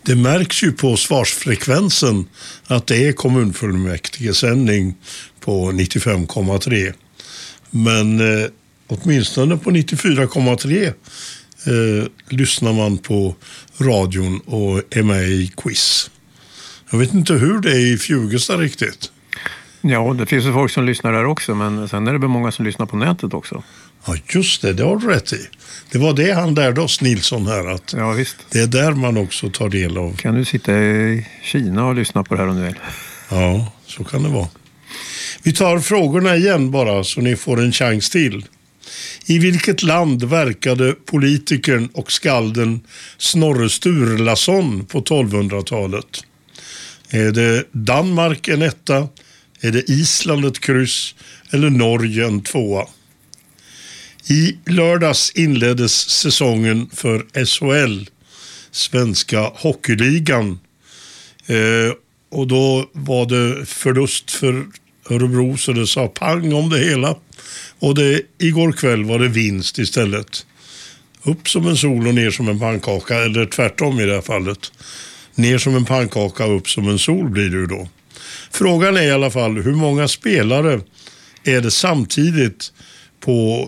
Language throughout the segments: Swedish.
Det märks ju på svarsfrekvensen att det är kommunfullmäktigesändning på 95,3. Men åtminstone på 94,3 lyssnar man på radion och är med i quiz. Jag vet inte hur det är i Fjugesta riktigt. Ja, det finns ju folk som lyssnar där också, men sen är det väl många som lyssnar på nätet också. Ja, just det har du rätt i. Det var det han lärde oss, Nilsson, här. Att ja, visst. Det är där man också tar del av. Kan du sitta i Kina och lyssna på det här om du vill? Ja, så kan det vara. Vi tar frågorna igen bara så ni får en chans till. I vilket land verkade politikern och skalden Snorre Sturlason på 1200-talet? Är det Danmark en etta? Är det Island ett kryss? Eller Norge en tvåa? I lördags inleddes säsongen för SHL, Svenska Hockeyligan. Och då var det förlust för Örebro, så det sa pang om det hela. Och igår kväll var det vinst istället. Upp som en sol och ner som en pannkaka, eller tvärtom i det här fallet. Ner som en pannkaka och upp som en sol blir det ju då. Frågan är i alla fall, hur många spelare är det samtidigt på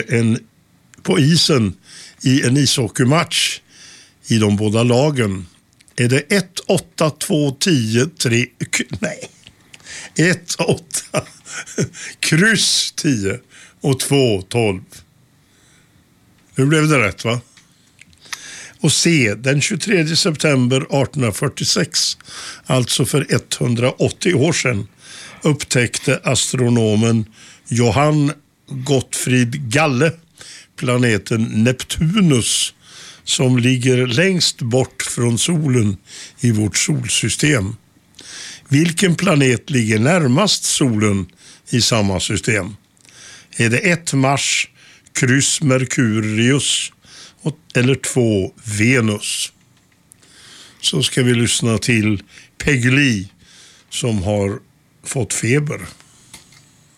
isen i en ishockeymatch i de båda lagen? Är det 1, 8, 2, 10, 3, nej. 1, 8, kryss 10 och 2, 12. Nu blev det rätt, va? Och C, den 23 september 1846, alltså för 180 år sedan, upptäckte astronomen Johann Gottfried Galle planeten Neptunus, som ligger längst bort från solen i vårt solsystem. Vilken planet ligger närmast solen i samma system? Är det 1 Mars, kryss Merkurius eller 2 Venus? Så ska vi lyssna till Peggy Lee som har fått feber.